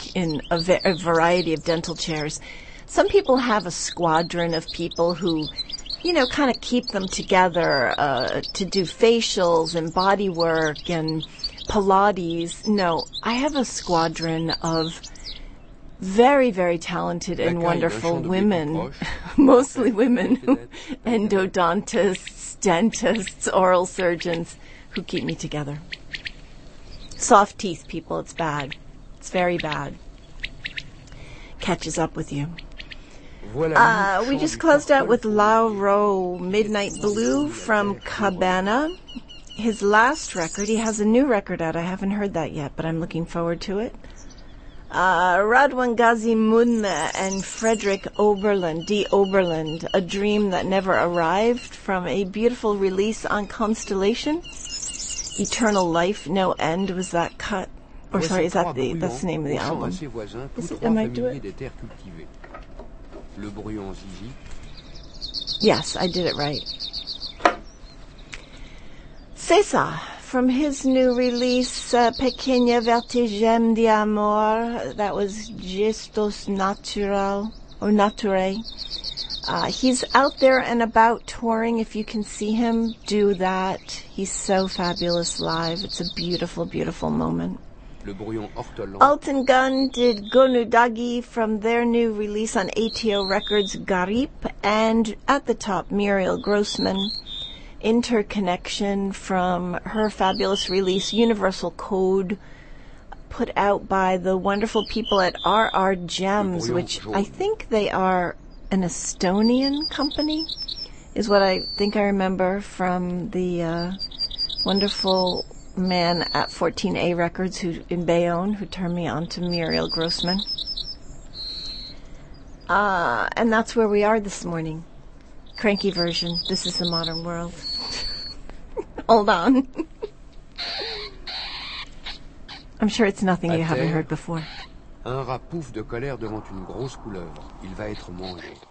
in a variety of dental chairs. Some people have a squadron of people who, kind of keep them together to do facials and body work and Pilates. No, I have a squadron of very, very talented and wonderful women, mostly women, endodontists, dentists, oral surgeons, who keep me together. Soft teeth, people, it's bad. It's very bad. Catches up with you. We just closed out with Lauro Midnight Blue from Cabana. His last record, he has a new record out. I haven't heard that yet, but I'm looking forward to it. Radwan Gazimund and Frederick Oberland, D. Oberland, A Dream That Never Arrived, from a beautiful release on Constellation. Eternal Life, No End was that cut. Or sorry, that's the name of the album. Is it, am I doing it? Yes, I did it right. César, from his new release, Pequeña Vertigem de Amor, that was Gestos Natural, or Nature. He's out there and about touring. If you can see him, do that. He's so fabulous live. It's a beautiful, beautiful moment. Alton Gun did Gonudagi from their new release on ATO Records, Garip, and at the top, Muriel Grossman, Interconnection, from her fabulous release, Universal Code, put out by the wonderful people at RR Gems, which I think they are an Estonian company, is what I think I remember from the wonderful man at 14A Records in Bayonne who turned me on to Muriel Grossman. And that's where we are this morning. Cranky version. This is the modern world. Hold on. I'm sure it's nothing you haven't heard before. Un rat pouffe de colère devant une grosse couleuvre. Il va être mangé.